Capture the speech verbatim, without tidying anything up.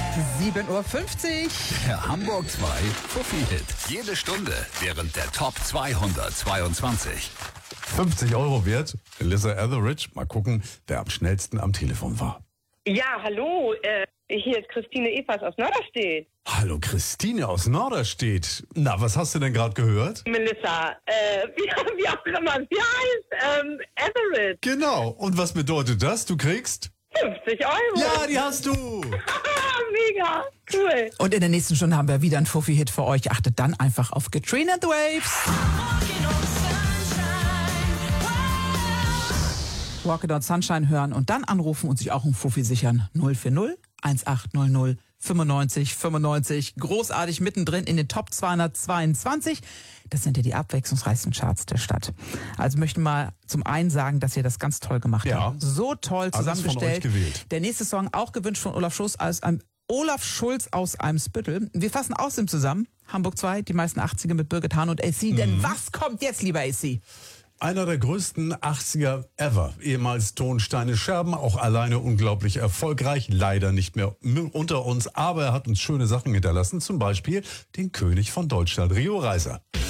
sieben Uhr fünfzig. Der Hamburg zwei Fuffi-Hit. Jede Stunde während der Top zweihundertzweiundzwanzig. fünfzig Euro wert. Alyssa Etheridge. Mal gucken, wer am schnellsten am Telefon war. Ja, hallo. Äh, hier ist Christine Evers aus Norderstedt. Hallo, Christine aus Norderstedt. Na, was hast du denn gerade gehört? Melissa, äh, wie, wie auch immer sie heißt, ähm, Etheridge. Genau. Und was bedeutet das? Du kriegst? fünfzig Euro. Ja, die hast du. Mega, cool. Und in der nächsten Stunde haben wir wieder einen Fuffi-Hit für euch. Achtet dann einfach auf Katrina and the Waves. Walk It On Sunshine hören und dann anrufen und sich auch einen Fuffi sichern. null vier null eins acht null null fünfundneunzig fünfundneunzig. Großartig mittendrin in den Top zweihundertzweiundzwanzig. Das sind ja die abwechslungsreichsten Charts der Stadt. Also möchte mal zum einen sagen, dass ihr das ganz toll gemacht Ja. habt. So toll zusammengestellt. Alles von euch gewählt. Der nächste Song auch gewünscht von Olaf Schulz aus einem Olaf Schulz aus Eimsbüttel. Wir fassen außerdem zusammen. Hamburg zwei, die meisten achtziger mit Birgit Hahn und A C. Mhm. Denn was kommt jetzt, lieber A C? Einer der größten achtziger ever. Ehemals Tonsteine Scherben, auch alleine unglaublich erfolgreich. Leider nicht mehr unter uns, aber er hat uns schöne Sachen hinterlassen. Zum Beispiel den König von Deutschland, Rio Reiser.